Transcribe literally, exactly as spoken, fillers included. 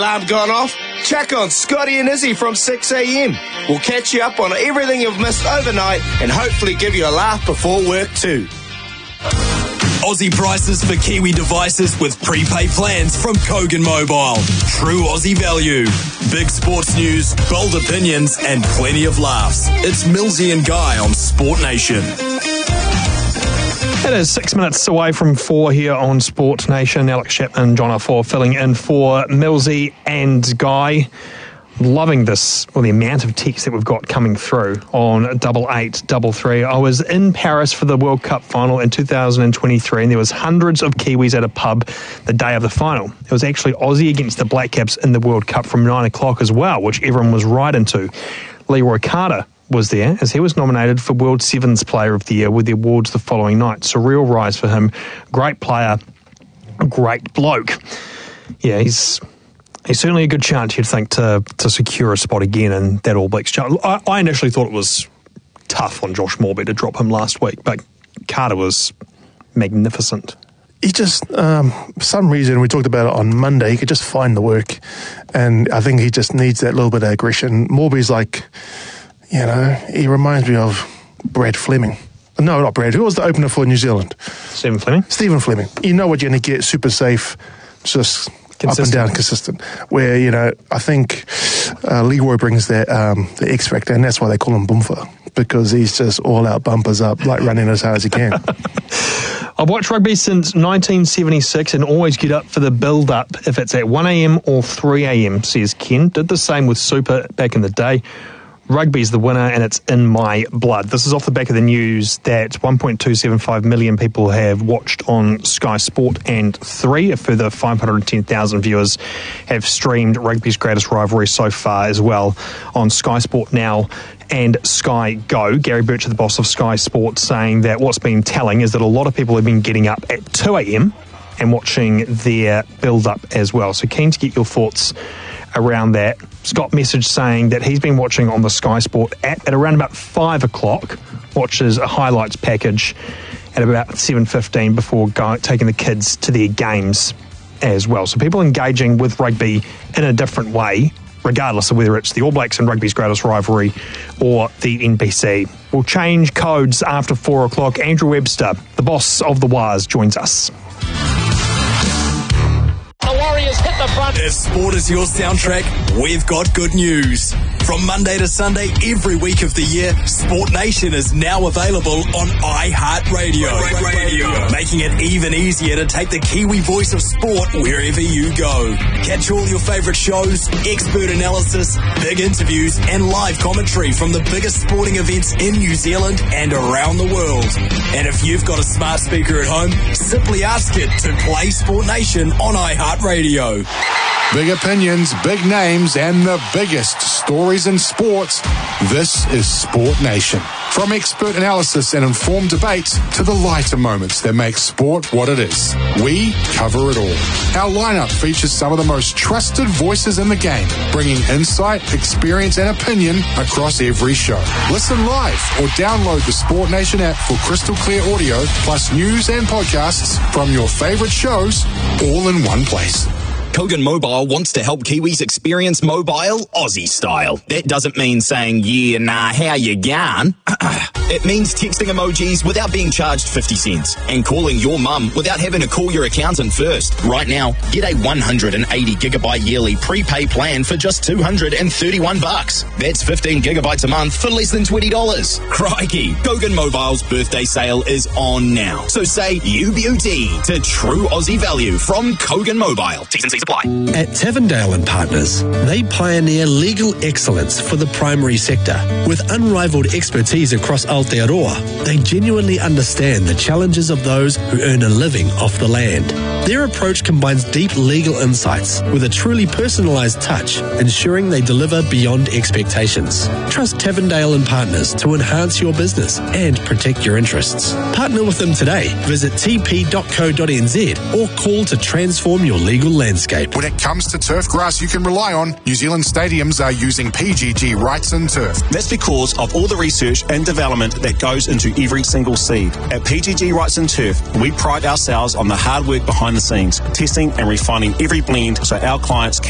Alarm gone off? Check on Scotty and Izzy from six a.m. We'll catch you up on everything you've missed overnight and hopefully give you a laugh before work too. Aussie prices for Kiwi devices with prepaid plans from Kogan Mobile. True Aussie value. Big sports news, bold opinions, and plenty of laughs. It's Millsy and Guy on Sport Nation. It is six minutes away from four here on Sport Nation. Alex Chapman, John Afor filling in for Millsy and Guy. Loving this, well, the amount of text that we've got coming through on double eight double three. I was in Paris for the World Cup final in two thousand twenty-three, and there was hundreds of Kiwis at a pub the day of the final. It was actually Aussie against the Black Caps in the World Cup from nine o'clock as well, which everyone was right into. Leroy Carter was there as he was nominated for World Sevens Player of the Year with the awards the following night. Surreal rise for him. Great player, great bloke. Yeah, he's... He's certainly a good chance, you'd think, to to secure a spot again in that All Blacks chart. I, I initially thought it was tough on Josh Moorby to drop him last week, but Carter was magnificent. He just, um, for some reason, we talked about it on Monday, he could just find the work, and I think he just needs that little bit of aggression. Moorby's like, you know, he reminds me of Brad Fleming. No, not Brad. Who was the opener for New Zealand? Stephen Fleming. Stephen Fleming. You know what you're going to get, super safe, just... Consistent. Up and down, consistent. Where, you know, I think uh, Leroy brings that um, the X factor, and that's why they call him Bumper, because he's just all out bumpers up, like running as hard as he can. I've watched rugby since nineteen seventy-six and always get up for the build-up if it's at one a.m. or three a.m, says Ken. Did the same with Super back in the day. Rugby's the winner and it's in my blood. This is off the back of the news that one point two seven five million people have watched on Sky Sport and three. A further five hundred ten thousand viewers have streamed rugby's greatest rivalry so far as well on Sky Sport Now and Sky Go. Gary Bircher, the boss of Sky Sport, saying that what's been telling is that a lot of people have been getting up at two a.m. and watching their build-up as well. So keen to get your thoughts around that. Scott messaged saying that he's been watching on the Sky Sport app at around about five o'clock, watches a highlights package at about seven fifteen before go, taking the kids to their games as well. So people engaging with rugby in a different way, regardless of whether it's the All Blacks and rugby's greatest rivalry or the N B C. We'll change codes after four o'clock. Andrew Webster, the boss of the Wires, joins us. Hit the front. If sport is your soundtrack, we've got good news. From Monday to Sunday, every week of the year, Sport Nation is now available on iHeartRadio, Radio, making it even easier to take the Kiwi voice of sport wherever you go. Catch all your favourite shows, expert analysis, big interviews, and live commentary from the biggest sporting events in New Zealand and around the world. And if you've got a smart speaker at home, simply ask it to play Sport Nation on iHeartRadio. Big opinions, big names, and the biggest stories in sports. This is Sport Nation. From expert analysis and informed debate to the lighter moments that make sport what it is, we cover it all. Our lineup features some of the most trusted voices in the game, bringing insight, experience, and opinion across every show. Listen live or download the Sport Nation app for crystal clear audio, plus news and podcasts from your favorite shows, all in one place. Kogan Mobile wants to help Kiwis experience mobile Aussie style. That doesn't mean saying, yeah, nah, how you gone? It means texting emojis without being charged fifty cents and calling your mum without having to call your accountant first. Right now, get a one hundred eighty gigabyte yearly prepay plan for just two hundred thirty-one bucks. That's fifteen gigabytes a month for less than twenty dollars. Crikey, Kogan Mobile's birthday sale is on now. So say U B U T to true Aussie value from Kogan Mobile. T's and C's apply. At Tavendale and Partners, they pioneer legal excellence for the primary sector. With unrivaled expertise across Aotearoa, they genuinely understand the challenges of those who earn a living off the land. Their approach combines deep legal insights with a truly personalised touch, ensuring they deliver beyond expectations. Trust Tavendale and Partners to enhance your business and protect your interests. Partner with them today. Visit t p dot co dot n z or call to transform your legal landscape. When it comes to turf grass you can rely on, New Zealand stadiums are using P G G Wrightson Turf. That's because of all the research and development that goes into every single seed. At P G G Wrightson Turf, we pride ourselves on the hard work behind the scenes, testing and refining every blend so our clients can